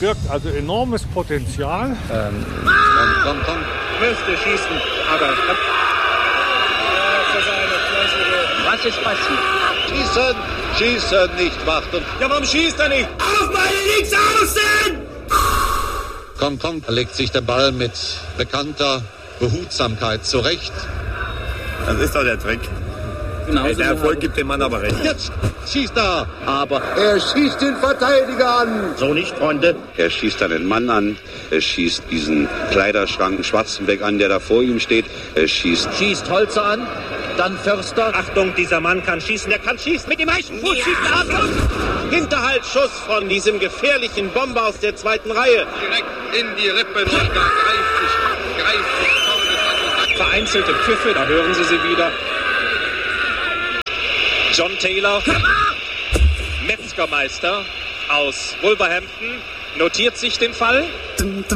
birgt also enormes Potenzial. Komm. Müsste schießen, aber... Was ist passiert? Schießen, nicht warten. Ja, warum schießt er nicht? Auf meine Linksaußen! Komm, legt sich der Ball mit bekannter Behutsamkeit zurecht. Das ist doch der Trick. Genau, der Erfolg gibt dem Mann aber recht. Jetzt schießt er. Aber Er schießt den Verteidiger an. so nicht, Freunde. Er schießt einen Mann an, er schießt diesen Kleiderschrank Schwarzenbeck an, der da vor ihm steht. Er schießt Holzer an, dann Förster. Achtung, dieser Mann kann schießen, der kann schießen mit dem rechten Fuß. Schießt er ab und Hinterhaltsschuss von diesem gefährlichen Bomber aus der zweiten Reihe. Direkt in die Rippen. Greift sich. Vereinzelte Pfiffe, da hören Sie sie wieder. John Taylor, Metzgermeister aus Wolverhampton, notiert sich den Fall.